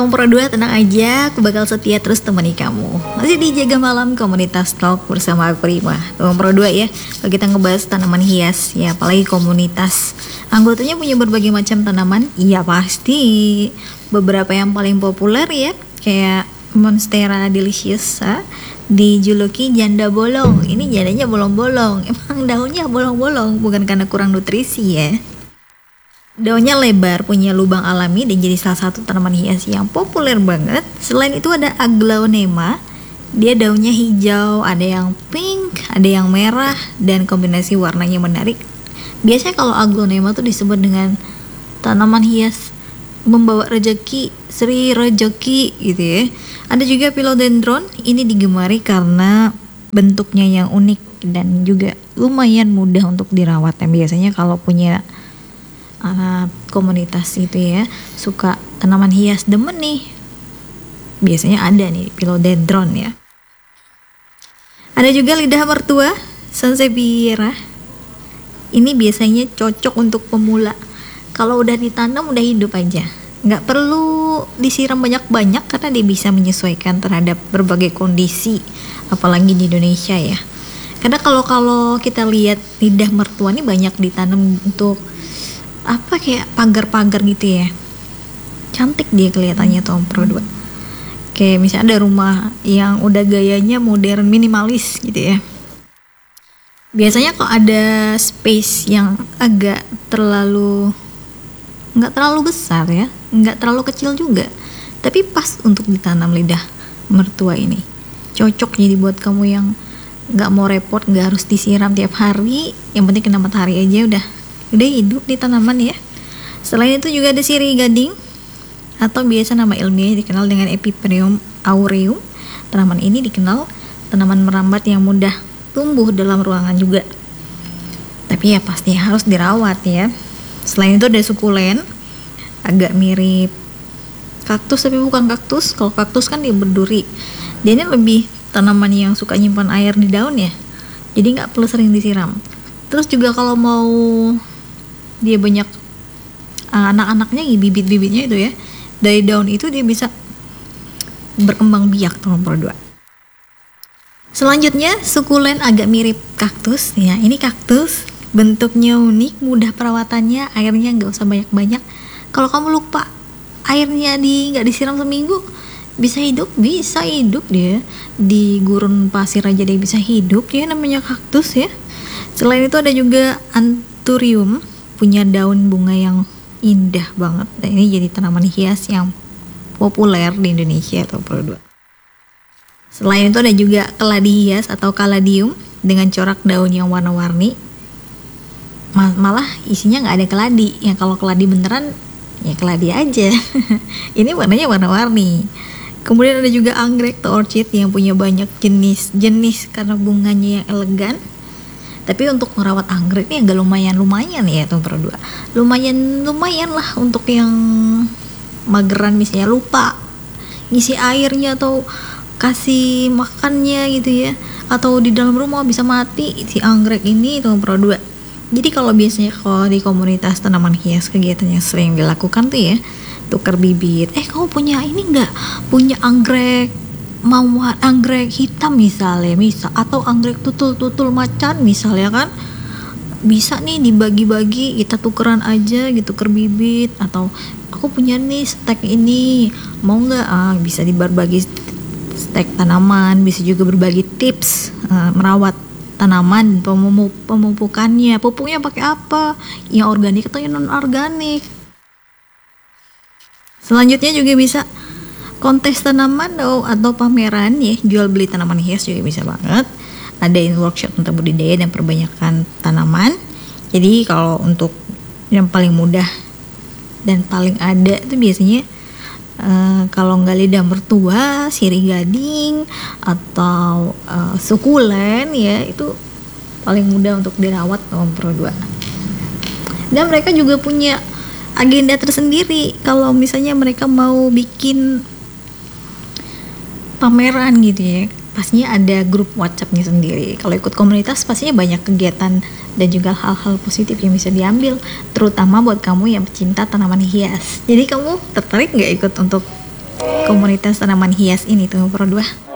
Kamu berdua tenang aja, aku bakal setia terus temani kamu. Masih di Jaga Malam Komunitas Talk bersama aku Rima. Kamu berdua ya, kalau kita ngebahas tanaman hias, ya apalagi komunitas. Anggotanya punya berbagai macam tanaman, iya pasti. Beberapa yang paling populer ya, kayak Monstera deliciosa, dijuluki janda bolong. Ini jandanya bolong-bolong, emang daunnya bolong-bolong, bukan karena kurang nutrisi ya. Daunnya lebar, punya lubang alami dan jadi salah satu tanaman hias yang populer banget. Selain itu ada Aglaonema. Dia daunnya hijau, ada yang pink, ada yang merah, dan kombinasi warnanya menarik. Biasanya kalau Aglaonema tuh disebut dengan tanaman hias membawa rezeki, Sri Rezeki gitu ya. Ada juga Philodendron, ini digemari karena bentuknya yang unik dan juga lumayan mudah untuk dirawat. Dan biasanya kalau punya komunitas itu ya, suka tanaman hias demen nih, biasanya ada nih Philodendron ya. Ada juga lidah mertua, Sansevieria. Ini biasanya cocok untuk pemula. Kalau udah ditanam udah hidup aja, nggak perlu disiram banyak-banyak karena dia bisa menyesuaikan terhadap berbagai kondisi, apalagi di Indonesia ya. Karena kalau kita lihat lidah mertua ini banyak ditanam untuk apa, kayak pagar-pagar gitu ya, cantik dia kelihatannya tuh Pro 2. Kayak misalnya ada rumah yang udah gayanya modern minimalis gitu ya, biasanya kok ada space yang agak nggak terlalu besar ya, nggak terlalu kecil juga, tapi pas untuk ditanam lidah mertua ini. Cocok jadi buat kamu yang nggak mau repot, nggak harus disiram tiap hari, yang penting kena matahari aja udah hidup di tanaman ya. Selain itu juga ada sirih gading, atau biasa nama ilmiah dikenal dengan Epipremnum aureum. Tanaman ini dikenal tanaman merambat yang mudah tumbuh dalam ruangan juga, tapi ya pasti harus dirawat ya. Selain itu ada sukulen, agak mirip kaktus tapi bukan kaktus. Kalau kaktus kan dia berduri, dia ini lebih tanaman yang suka nyimpan air di daun ya, jadi nggak perlu sering disiram. Terus juga kalau mau dia banyak anak-anaknya, bibit-bibitnya itu ya, dari daun itu dia bisa berkembang biak tuh nomor 2. Selanjutnya sukulen agak mirip kaktus ya. Ini kaktus, bentuknya unik, mudah perawatannya, airnya nggak usah banyak-banyak. Kalau kamu lupa airnya nggak disiram seminggu, bisa hidup dia di gurun pasir aja, dia bisa hidup, dia namanya kaktus ya. Selain itu ada juga Anthurium, punya daun bunga yang indah banget. Dan ini jadi tanaman hias yang populer di Indonesia atau Pro 2. Selain itu ada juga keladi hias atau Caladium dengan corak daun yang warna-warni. Malah isinya nggak ada keladi. Yang kalau keladi beneran ya keladi aja. Ini warnanya warna-warni. Kemudian ada juga anggrek atau orchid yang punya banyak jenis karena bunganya yang elegan. Tapi untuk merawat anggrek ini agak lumayan ya tuh Pro 2. Lumayan lah untuk yang mageran, misalnya lupa ngisi airnya atau kasih makannya gitu ya, atau di dalam rumah bisa mati si anggrek ini tuh Pro 2. Jadi kalau biasanya kalau di komunitas tanaman hias, kegiatan yang sering dilakukan tuh ya, tukar bibit. Kamu punya ini nggak? Punya anggrek mawar, anggrek hitam misalnya, atau anggrek tutul macan misalnya kan, bisa nih dibagi-bagi, kita tukeran aja gitu, tuker bibit. Atau aku punya nih stek ini, mau nggak? Bisa berbagi stek tanaman, bisa juga berbagi tips merawat tanaman, pemupukannya, pupuknya pakai apa, yang organik atau yang non organik. Selanjutnya juga bisa kontes tanaman atau pameran ya, jual beli tanaman hias juga bisa banget. Ada workshop tentang budidaya dan perbanyakan tanaman. Jadi kalau untuk yang paling mudah dan paling ada itu biasanya kalau nggak lidah mertua, sirih gading atau sukulen ya, itu paling mudah untuk dirawat nomor Pro 2. Dan mereka juga punya agenda tersendiri. Kalau misalnya mereka mau bikin pameran gitu ya, pastinya ada grup WhatsApp-nya sendiri. Kalau ikut komunitas pastinya banyak kegiatan dan juga hal-hal positif yang bisa diambil, terutama buat kamu yang pecinta tanaman hias. Jadi kamu tertarik nggak ikut untuk komunitas tanaman hias ini tuh Pro 2.